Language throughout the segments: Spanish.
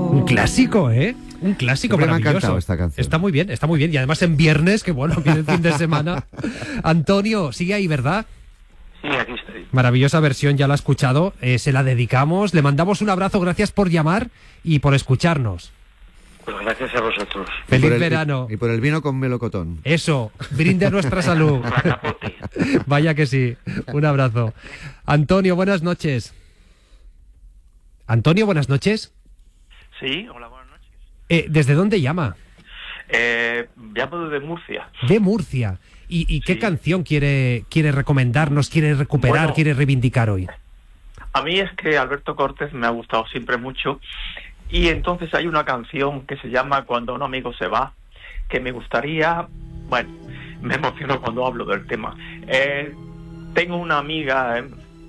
Un clásico, ¿eh? Un clásico Siempre me ha maravilloso. encantado esta canción. Está muy bien, está muy bien. Y además en viernes, que bueno, viene el fin de semana. Antonio, sigue ahí, ¿verdad? Sí, aquí estoy. Maravillosa versión, ya la ha escuchado. Se la dedicamos. Le mandamos un abrazo, gracias por llamar y por escucharnos. Pues gracias a vosotros. Feliz verano. Y por el vino con melocotón. Eso, brinde a nuestra salud. Vaya que sí. Un abrazo. Antonio, buenas noches. Antonio, buenas noches. Sí, hola, buenas noches. ¿Desde dónde llama? Llamo desde Murcia. De Murcia. ¿Y qué Sí. canción quiere recomendarnos, quiere recuperar, Bueno, quiere reivindicar hoy? A mí es que Alberto Cortés me ha gustado siempre mucho y entonces hay una canción que se llama Cuando un amigo se va, que me gustaría, bueno, me emociono cuando hablo del tema. Tengo una amiga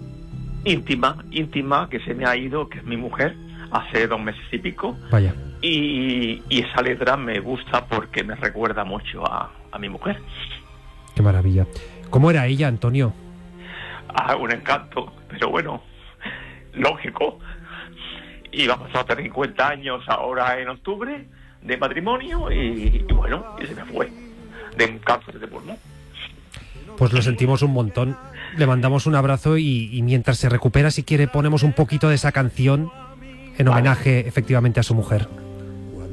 íntima que se me ha ido, que es mi mujer, hace 2 meses y pico. Vaya. Y esa letra me gusta porque me recuerda mucho a mi mujer. Qué maravilla. ¿Cómo era ella, Antonio? Un encanto, pero bueno, lógico. Y vamos a tener 50 años ahora en octubre de matrimonio y bueno, y se me fue de un cáncer de pulmón. Pues lo sentimos un montón. Le mandamos un abrazo y mientras se recupera, si quiere, ponemos un poquito de esa canción en homenaje efectivamente a su mujer.